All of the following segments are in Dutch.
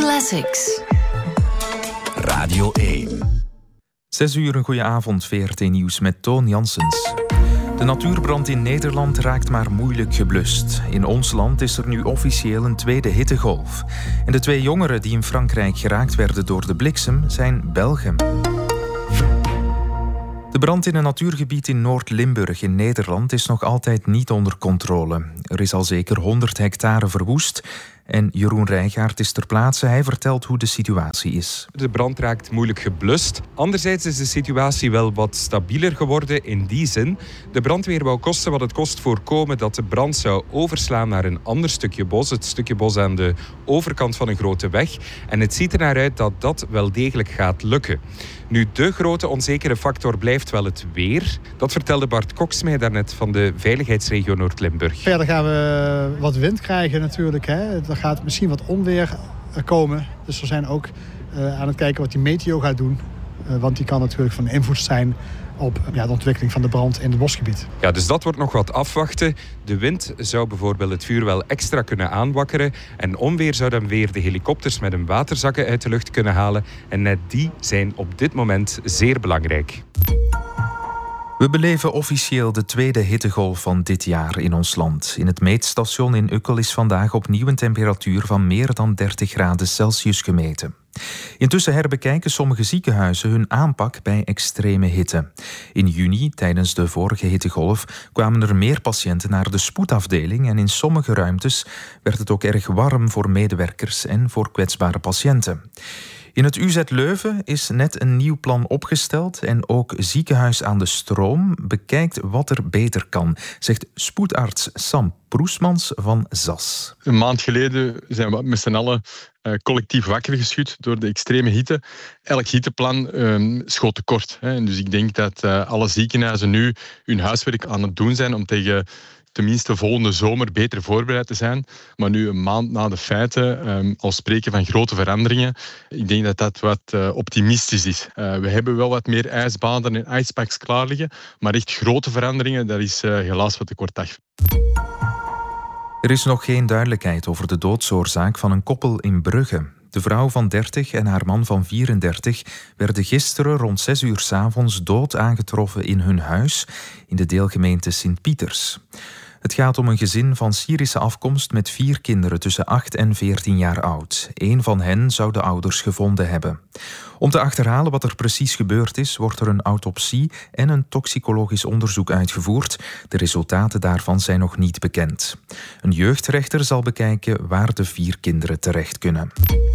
Classics. Radio 1. 6 uur, een goeie avond, VRT Nieuws met Toon Janssens. De natuurbrand in Nederland raakt maar moeilijk geblust. In ons land is er nu officieel een tweede hittegolf. En de 2 jongeren die in Frankrijk geraakt werden door de bliksem zijn Belgen. De brand in een natuurgebied in Noord-Limburg in Nederland is nog altijd niet onder controle. Er is al zeker 100 hectare verwoest. En Jeroen Rijgaard is ter plaatse. Hij vertelt hoe de situatie is. De brand raakt moeilijk geblust. Anderzijds is de situatie wel wat stabieler geworden in die zin. De brandweer wou kosten wat het kost voorkomen dat de brand zou overslaan naar een ander stukje bos. Het stukje bos aan de overkant van een grote weg. En het ziet er naar uit dat dat wel degelijk gaat lukken. Nu, de grote onzekere factor blijft wel het weer. Dat vertelde Bart Cox mij daarnet van de veiligheidsregio Noord-Limburg. Verder gaan we wat wind krijgen natuurlijk. Er gaat misschien wat onweer komen. Dus we zijn ook aan het kijken wat die meteo gaat doen. Want die kan natuurlijk van invloed zijn op de ontwikkeling van de brand in het bosgebied. Ja, dus dat wordt nog wat afwachten. De wind zou bijvoorbeeld het vuur wel extra kunnen aanwakkeren. En onweer zou dan weer de helikopters met een waterzakken uit de lucht kunnen halen. En net die zijn op dit moment zeer belangrijk. We beleven officieel de tweede hittegolf van dit jaar in ons land. In het meetstation in Ukkel is vandaag opnieuw een temperatuur van meer dan 30 graden Celsius gemeten. Intussen herbekijken sommige ziekenhuizen hun aanpak bij extreme hitte. In juni, tijdens de vorige hittegolf, kwamen er meer patiënten naar de spoedafdeling en in sommige ruimtes werd het ook erg warm voor medewerkers en voor kwetsbare patiënten. In het UZ Leuven is net een nieuw plan opgesteld en ook Ziekenhuis aan de Stroom bekijkt wat er beter kan, zegt spoedarts Sam Proesmans van ZAS. Een maand geleden zijn we met z'n allen collectief wakker geschud door de extreme hitte. Elk hitteplan schoot tekort. Dus ik denk dat alle ziekenhuizen nu hun huiswerk aan het doen zijn om tegen tenminste volgende zomer beter voorbereid te zijn. Maar nu een maand na de feiten al spreken van grote veranderingen. Ik denk dat dat wat optimistisch is. We hebben wel wat meer ijsbaden en ijspaks klaar liggen. Maar echt grote veranderingen, dat is helaas wat te kort. Er is nog geen duidelijkheid over de doodsoorzaak van een koppel in Brugge. De vrouw van 30 en haar man van 34 werden gisteren rond 6 uur 's avonds dood aangetroffen in hun huis in de deelgemeente Sint-Pieters. Het gaat om een gezin van Syrische afkomst met 4 kinderen tussen 8 en 14 jaar oud. 1 van hen zou de ouders gevonden hebben. Om te achterhalen wat er precies gebeurd is, wordt er een autopsie en een toxicologisch onderzoek uitgevoerd. De resultaten daarvan zijn nog niet bekend. Een jeugdrechter zal bekijken waar de 4 kinderen terecht kunnen.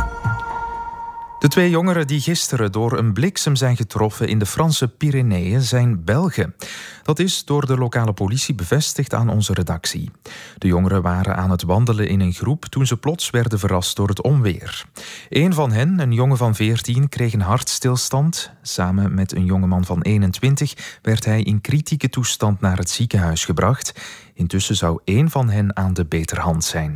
De 2 jongeren die gisteren door een bliksem zijn getroffen in de Franse Pyreneeën zijn Belgen. Dat is door de lokale politie bevestigd aan onze redactie. De jongeren waren aan het wandelen in een groep toen ze plots werden verrast door het onweer. 1 van hen, een jongen van 14, kreeg een hartstilstand. Samen met een jongeman van 21 werd hij in kritieke toestand naar het ziekenhuis gebracht. Intussen zou 1 van hen aan de beterhand zijn.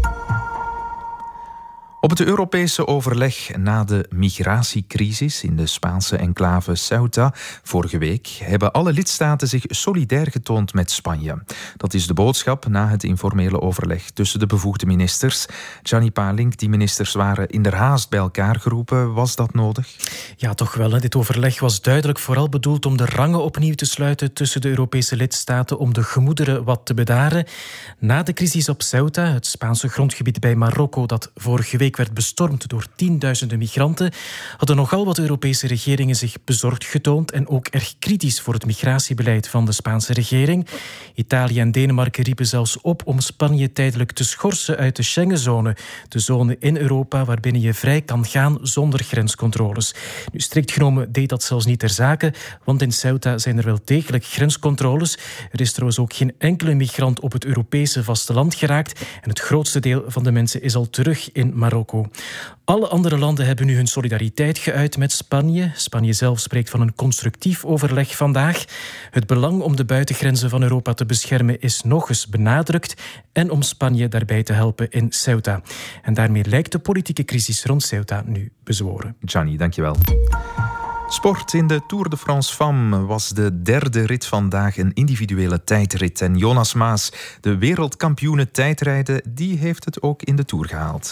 Op het Europese overleg na de migratiecrisis in de Spaanse enclave Ceuta vorige week hebben alle lidstaten zich solidair getoond met Spanje. Dat is de boodschap na het informele overleg tussen de bevoegde ministers. Gianni Palink, die ministers waren inderhaast bij elkaar geroepen. Was dat nodig? Ja, toch wel. Dit overleg was duidelijk vooral bedoeld om de rangen opnieuw te sluiten tussen de Europese lidstaten, om de gemoederen wat te bedaren. Na de crisis op Ceuta, het Spaanse grondgebied bij Marokko, dat vorige week werd bestormd door tienduizenden migranten, hadden nogal wat Europese regeringen zich bezorgd getoond en ook erg kritisch voor het migratiebeleid van de Spaanse regering. Italië en Denemarken riepen zelfs op om Spanje tijdelijk te schorsen uit de Schengenzone, de zone in Europa waarbinnen je vrij kan gaan zonder grenscontroles. Nu, strikt genomen deed dat zelfs niet ter zake, want in Ceuta zijn er wel degelijk grenscontroles. Er is trouwens ook geen enkele migrant op het Europese vasteland geraakt en het grootste deel van de mensen is al terug in Marokko. Alle andere landen hebben nu hun solidariteit geuit met Spanje. Spanje zelf spreekt van een constructief overleg vandaag. Het belang om de buitengrenzen van Europa te beschermen is nog eens benadrukt en om Spanje daarbij te helpen in Ceuta. En daarmee lijkt de politieke crisis rond Ceuta nu bezworen. Gianni, dankjewel. Sport in de Tour de France Femmes was de derde rit vandaag een individuele tijdrit. En Jonas Maas, de wereldkampioene tijdrijden, die heeft het ook in de Tour gehaald.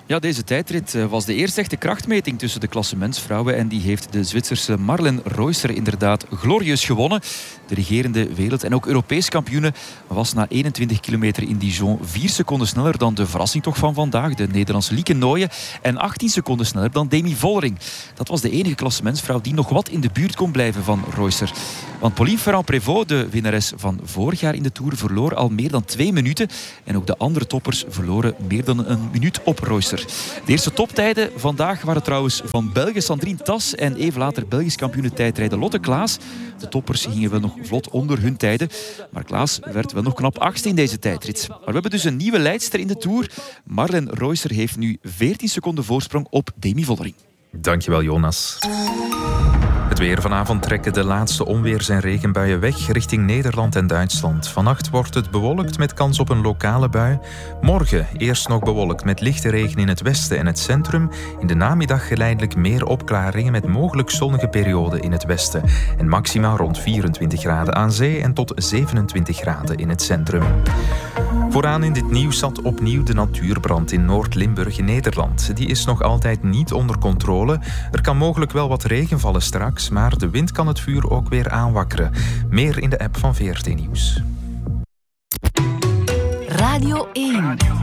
Ja, deze tijdrit was de eerste echte krachtmeting tussen de klassementsvrouwen en die heeft de Zwitserse Marlen Reusser inderdaad glorieus gewonnen. De regerende wereld- en ook Europees kampioene was na 21 kilometer in Dijon 4 seconden sneller dan de verrassing toch van vandaag, de Nederlandse Lieke Nooyen, en 18 seconden sneller dan Demi Vollering. Dat was de enige klassementsvrouw die nog wat in de buurt kon blijven van Reusser. Want Pauline Ferrand-Prévot, de winnares van vorig jaar in de Tour, verloor al meer dan 2 minuten. En ook de andere toppers verloren meer dan een minuut op Reusser. De eerste toptijden vandaag waren trouwens van Belgen Sandrine Tas en even later Belgisch kampioene tijdrijden Lotte Klaas. De toppers gingen wel nog vlot onder hun tijden, maar Klaas werd wel nog knap 8e in deze tijdrit. Maar we hebben dus een nieuwe leidster in de Tour. Marlen Reusser heeft nu 14 seconden voorsprong op Demi Vollering. Dankjewel, Jonas. Het weer. Vanavond trekken de laatste onweers- en regenbuien weg richting Nederland en Duitsland. Vannacht wordt het bewolkt met kans op een lokale bui. Morgen eerst nog bewolkt met lichte regen in het westen en het centrum. In de namiddag geleidelijk meer opklaringen met mogelijk zonnige perioden in het westen. En maximaal rond 24 graden aan zee en tot 27 graden in het centrum. Vooraan in dit nieuws zat opnieuw de natuurbrand in Noord-Limburg in Nederland. Die is nog altijd niet onder controle. Er kan mogelijk wel wat regen vallen straks, maar de wind kan het vuur ook weer aanwakkeren. Meer in de app van VRT Nieuws. Radio 1.